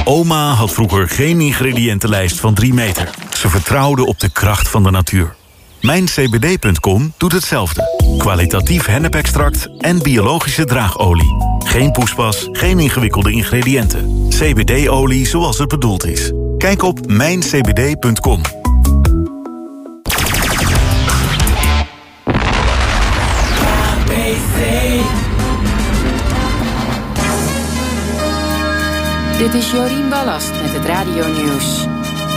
Oma had vroeger geen ingrediëntenlijst van 3 meter. Ze vertrouwde op de kracht van de natuur. MijnCBD.com doet hetzelfde. Kwalitatief hennepextract en biologische draagolie. Geen poespas, geen ingewikkelde ingrediënten. CBD-olie zoals het bedoeld is. Kijk op MijnCBD.com. Dit is Jorien Ballast met het Radio-nieuws.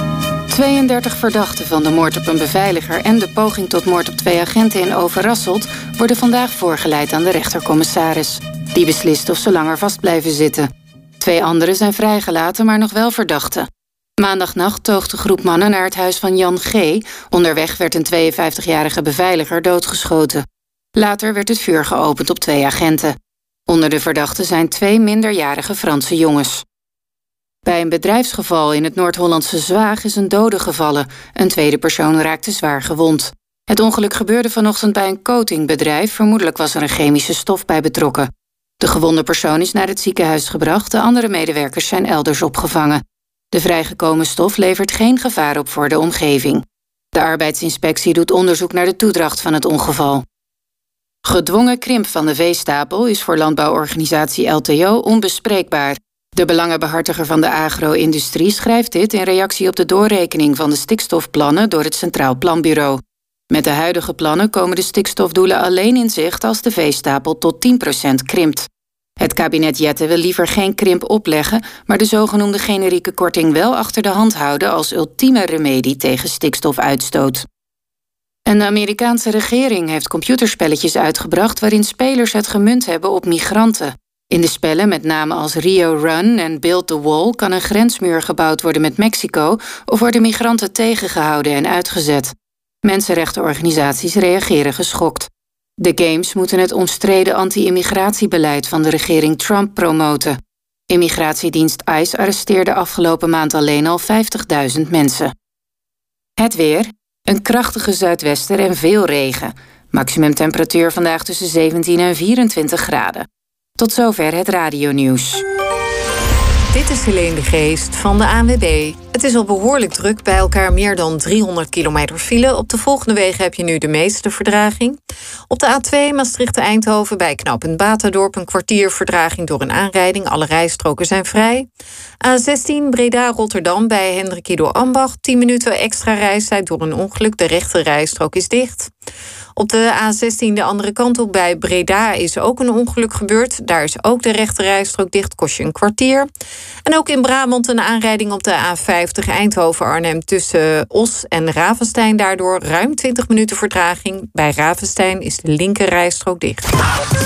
32 verdachten van de moord op een beveiliger en de poging tot moord op 2 agenten in Overasselt worden vandaag voorgeleid aan de rechtercommissaris. Die beslist of ze langer vast blijven zitten. 2 anderen zijn vrijgelaten, maar nog wel verdachten. Maandagnacht toog de groep mannen naar het huis van Jan G. Onderweg werd een 52-jarige beveiliger doodgeschoten. Later werd het vuur geopend op 2 agenten. Onder de verdachten zijn 2 minderjarige Franse jongens. Bij een bedrijfsgeval in het Noord-Hollandse Zwaag is een dode gevallen. Een tweede persoon raakte zwaar gewond. Het ongeluk gebeurde vanochtend bij een coatingbedrijf. Vermoedelijk was er een chemische stof bij betrokken. De gewonde persoon is naar het ziekenhuis gebracht. De andere medewerkers zijn elders opgevangen. De vrijgekomen stof levert geen gevaar op voor de omgeving. De arbeidsinspectie doet onderzoek naar de toedracht van het ongeval. Gedwongen krimp van de veestapel is voor landbouworganisatie LTO onbespreekbaar. De belangenbehartiger van de agro-industrie schrijft dit in reactie op de doorrekening van de stikstofplannen door het Centraal Planbureau. Met de huidige plannen komen de stikstofdoelen alleen in zicht als de veestapel tot 10% krimpt. Het kabinet Jette wil liever geen krimp opleggen, maar de zogenoemde generieke korting wel achter de hand houden als ultieme remedie tegen stikstofuitstoot. En de Amerikaanse regering heeft computerspelletjes uitgebracht waarin spelers het gemunt hebben op migranten. In de spellen met namen als Rio Run en Build the Wall kan een grensmuur gebouwd worden met Mexico of worden migranten tegengehouden en uitgezet. Mensenrechtenorganisaties reageren geschokt. De games moeten het omstreden anti-immigratiebeleid van de regering Trump promoten. Immigratiedienst ICE arresteerde afgelopen maand alleen al 50.000 mensen. Het weer. Een krachtige zuidwester en veel regen. Maximumtemperatuur vandaag tussen 17 en 24 graden. Tot zover het Radio-nieuws. Dit is Helene de Geest van de ANWB. Het is al behoorlijk druk, bij elkaar meer dan 300 kilometer file. Op de volgende wegen heb je nu de meeste verdraging. Op de A2 Maastricht-Eindhoven bij knooppunt Baterdorp een kwartier verdraging door een aanrijding. Alle rijstroken zijn vrij. A16 Breda-Rotterdam bij Hendrik Ido Ambacht. 10 minuten extra reistijd door een ongeluk. De rechte rijstrook is dicht. Op de A16 de andere kant op bij Breda is ook een ongeluk gebeurd. Daar is ook de rechte rijstrook dicht, kost je een kwartier. En ook in Brabant een aanrijding op de A50 Eindhoven-Arnhem tussen Os en Ravenstein. Daardoor ruim 20 minuten vertraging. Bij Ravenstein is de linker rijstrook dicht.